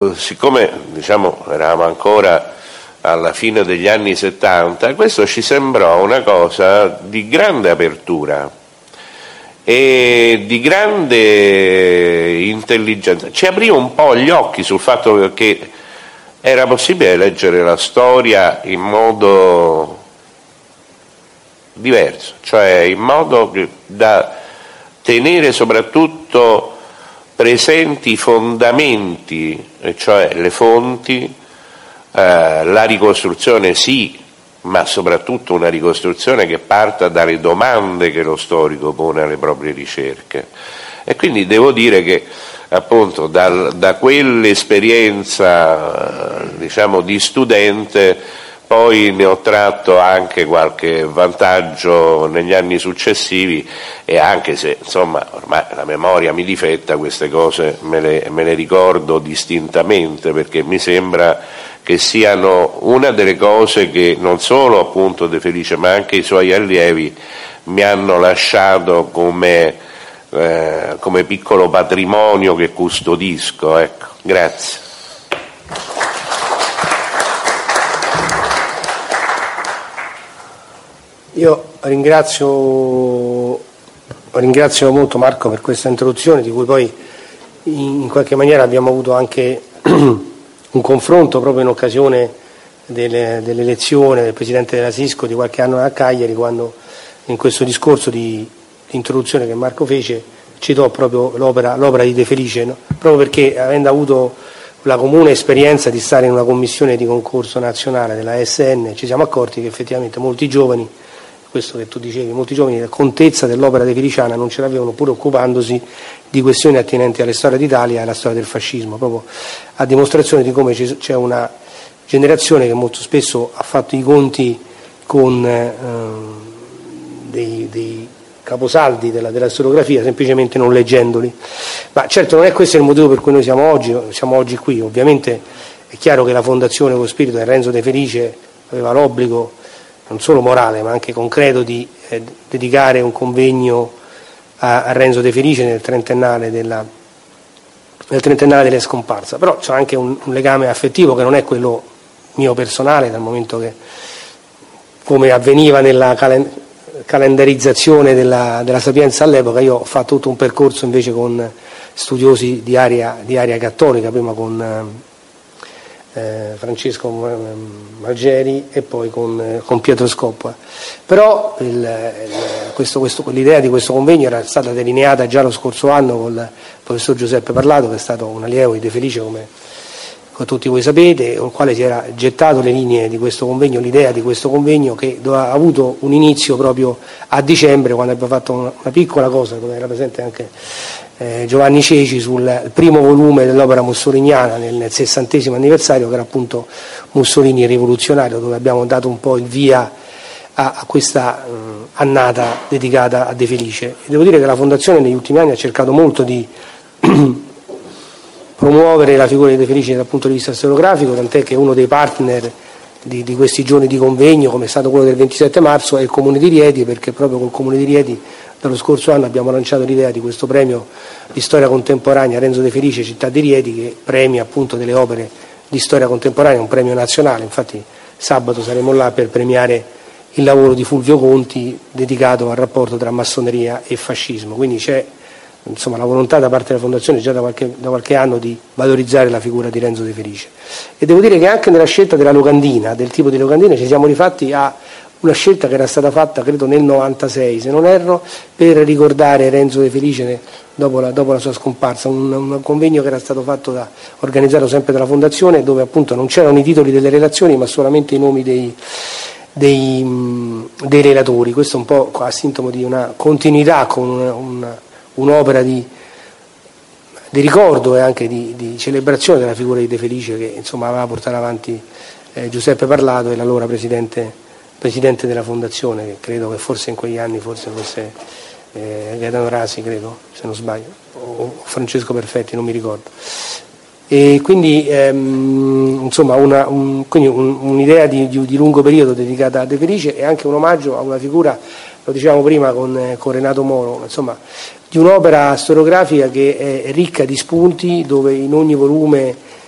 siccome diciamo eravamo ancora alla fine degli anni 70, questo ci sembrò una cosa di grande apertura e di grande intelligenza. Ci aprì un po' gli occhi sul fatto che era possibile leggere la storia in modo diverso, cioè in modo da tenere soprattutto presenti i fondamenti, cioè le fonti, la ricostruzione sì, ma soprattutto una ricostruzione che parta dalle domande che lo storico pone alle proprie ricerche. E quindi devo dire che appunto da quell'esperienza diciamo di studente poi ne ho tratto anche qualche vantaggio negli anni successivi, e anche se insomma ormai la memoria mi difetta, queste cose me le ricordo distintamente, perché mi sembra che siano una delle cose che non solo appunto De Felice ma anche i suoi allievi mi hanno lasciato come piccolo patrimonio che custodisco. Ecco, grazie. Io ringrazio molto Marco per questa introduzione, di cui poi in qualche maniera abbiamo avuto anche un confronto proprio in occasione dell'elezione del Presidente della Sisco di qualche anno a Cagliari, quando in questo discorso di introduzione che Marco fece citò proprio l'opera di De Felice, no? Proprio perché, avendo avuto la comune esperienza di stare in una commissione di concorso nazionale della SN, ci siamo accorti che effettivamente molti giovani, questo che tu dicevi, molti giovani la contezza dell'opera defeliciana non ce l'avevano, pur occupandosi di questioni attinenti alla storia d'Italia e alla storia del fascismo, proprio a dimostrazione di come c'è una generazione che molto spesso ha fatto i conti con dei caposaldi della storiografia semplicemente non leggendoli. Ma certo non è questo il motivo per cui noi siamo oggi qui. Ovviamente è chiaro che la Fondazione Lo Spirito di Renzo De Felice aveva l'obbligo non solo morale ma anche concreto di dedicare un convegno a Renzo De Felice nel trentennale della scomparsa, però c'è anche un legame affettivo che non è quello mio personale, dal momento che, come avveniva nella calendarizzazione della Sapienza all'epoca, io ho fatto tutto un percorso invece con studiosi di area cattolica, prima con Francesco Malgeri e poi con Pietro Scoppa. Però l'idea di questo convegno era stata delineata già lo scorso anno col professor Giuseppe Parlato, che è stato un allievo di De Felice, come tutti voi sapete, con il quale si era gettato le linee di questo convegno, l'idea di questo convegno, che ha avuto un inizio proprio a dicembre, quando abbiamo fatto una piccola cosa, dove era presente anche Giovanni Ceci, sul primo volume dell'opera mussoliniana nel 60° anniversario, che era appunto Mussolini rivoluzionario, dove abbiamo dato un po' il via a questa annata dedicata a De Felice. E devo dire che la Fondazione negli ultimi anni ha cercato molto di promuovere la figura di De Felice dal punto di vista storiografico, tant'è che uno dei partner di questi giorni di convegno, come è stato quello del 27 marzo, è il Comune di Rieti, perché proprio col Comune di Rieti dallo scorso anno abbiamo lanciato l'idea di questo premio di storia contemporanea Renzo De Felice Città di Rieti, che premia appunto delle opere di storia contemporanea, un premio nazionale. Infatti sabato saremo là per premiare il lavoro di Fulvio Conti dedicato al rapporto tra massoneria e fascismo, quindi c'è insomma la volontà da parte della Fondazione già da qualche anno di valorizzare la figura di Renzo De Felice. E devo dire che anche nella scelta della locandina, del tipo di locandina, ci siamo rifatti a una scelta che era stata fatta credo nel 96, se non erro, per ricordare Renzo De Felice dopo la sua scomparsa, un convegno che era stato organizzato sempre dalla Fondazione, dove appunto non c'erano i titoli delle relazioni ma solamente i nomi dei relatori. Questo è un po' a sintomo di una continuità con un'opera di ricordo e anche di celebrazione della figura di De Felice, che insomma aveva portato avanti Giuseppe Parlato e l'allora presidente della Fondazione, che credo che forse in quegli anni fosse Gaetano Rasi, credo, se non sbaglio, o Francesco Perfetti, non mi ricordo. E quindi insomma un'idea di lungo periodo dedicata a De Felice, e anche un omaggio a una figura, lo dicevamo prima con Renato Moro, insomma, di un'opera storiografica che è ricca di spunti, dove in ogni volume